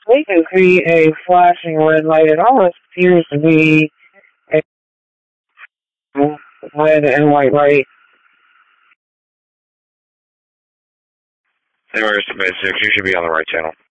We can see a flashing red light. It almost appears to be a red and white light. Anyway, Mr. Basic, you should be on the right channel.